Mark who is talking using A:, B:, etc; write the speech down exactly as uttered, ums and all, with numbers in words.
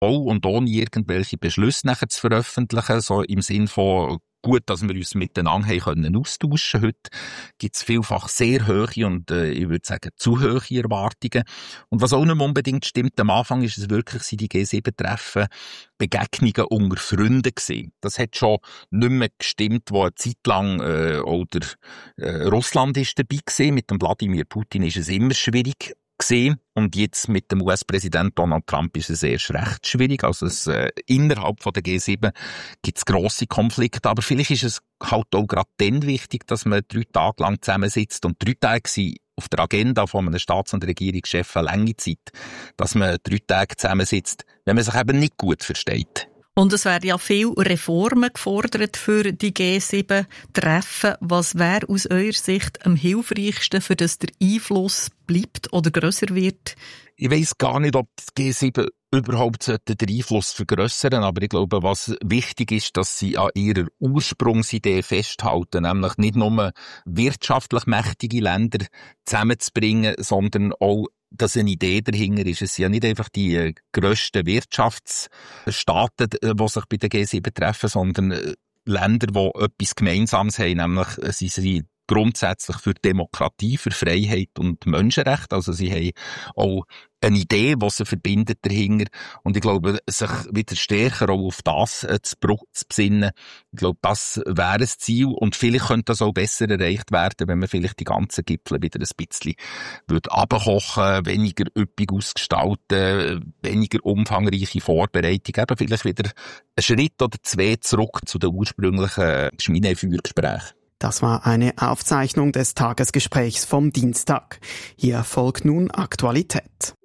A: auch und ohne irgendwelche Beschlüsse nachher zu veröffentlichen, so im Sinn von gut, dass wir uns miteinander haben können austauschen. Heute gibt es vielfach sehr hohe und äh, ich würde sagen zu hohe Erwartungen. Und was auch nicht unbedingt stimmt, am Anfang ist es wirklich, die G sieben Treffen Begegnungen unter Freunden gewesen. Das hat schon nicht mehr gestimmt, wo eine Zeit lang äh, oder äh, Russland ist dabei gewesen. Mit dem Wladimir Putin ist es immer schwierig gesehen. Und jetzt mit dem U S-Präsident Donald Trump ist es erst recht schwierig. Also es, äh, innerhalb von der G sieben gibt es grosse Konflikte. Aber vielleicht ist es halt auch gerade dann wichtig, dass man drei Tage lang zusammensitzt. Und drei Tage sind auf der Agenda von einem Staats- und Regierungschef eine lange Zeit, dass man drei Tage zusammensitzt, wenn man sich eben nicht gut versteht.
B: Und es werden ja viele Reformen gefordert für die G sieben Treffen. Was wäre aus eurer Sicht am hilfreichsten, für dass der Einfluss bleibt oder grösser wird?
A: Ich weiss gar nicht, ob die G sieben überhaupt den Einfluss vergrössern, aber ich glaube, was wichtig ist, dass sie an ihrer Ursprungsidee festhalten, nämlich nicht nur wirtschaftlich mächtige Länder zusammenzubringen, sondern auch dass eine Idee dahinter ist. Es sind ja nicht einfach die äh, grössten Wirtschaftsstaaten, äh, die sich bei der G sieben treffen, sondern äh, Länder, die etwas Gemeinsames haben, nämlich äh, sie sind grundsätzlich für Demokratie, für Freiheit und Menschenrechte. Also sie haben auch eine Idee, die sie verbindet dahinter. Und ich glaube, sich wieder stärker auch auf das äh, zu, zu besinnen, ich glaube, das wäre ein Ziel. Und vielleicht könnte das auch besser erreicht werden, wenn man vielleicht die ganzen Gipfel wieder ein bisschen würde runterkochen, weniger üppig ausgestalten, weniger umfangreiche Vorbereitung, eben vielleicht wieder einen Schritt oder zwei zurück zu den ursprünglichen Schminefeuergesprächen.
C: Das war eine Aufzeichnung des Tagesgesprächs vom Dienstag. Hier folgt nun Aktualität.